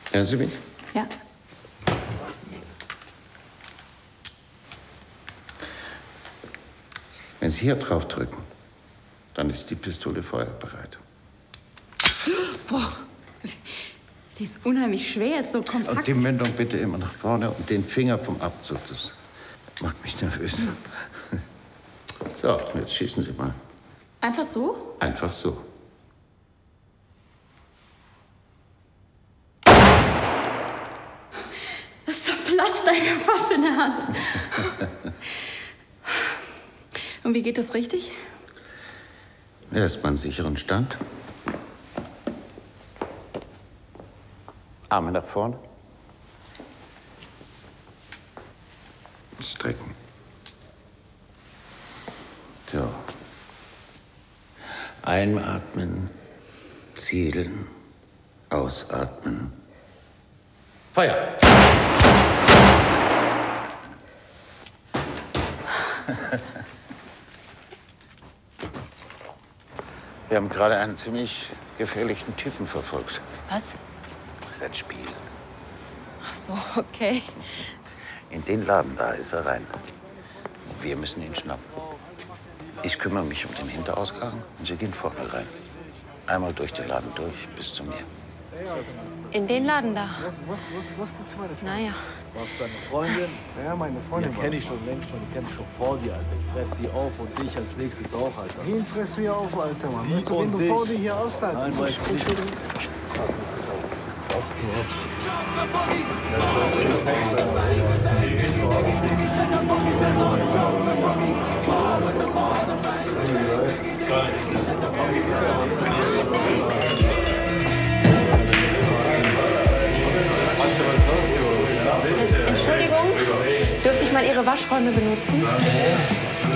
Hören Sie mich? Ja. Wenn Sie hier drauf drücken, dann ist die Pistole feuerbereit. Boah, die ist unheimlich schwer, ist so kompakt. Und die Mündung bitte immer nach vorne und den Finger vom Abzug. Das macht mich nervös. So, jetzt schießen Sie mal. Einfach so? Einfach so. Das zerplatzt einem fast in der Hand. Und wie geht das richtig? Erstmal einen sicheren Stand. Arme nach vorne. Strecken. So. Einatmen, zielen, ausatmen. Feuer! Wir haben gerade einen ziemlich gefährlichen Typen verfolgt. Was? Das ist ein Spiel. Ach so, okay. In den Laden da ist er rein. Wir müssen ihn schnappen. Ich kümmere mich um den Hinterausgang und Sie gehen vorne rein. Einmal durch den Laden durch, bis zu mir. In den Laden da? Was guckst du meine Freundin? Naja. Was, deine Freundin? Ja, meine Freundin. Die kenne ich schon längst, man. Die kenne ich schon vor dir, Alter. Ich fress sie auf und dich als nächstes auch, Alter. Wen fressen wir auf, Alter, Mann? Sie Weißt du, wenn und du dich. vor dir hier aussteigst? Nein, weißt du nicht. Entschuldigung, dürfte ich mal Ihre Waschräume benutzen?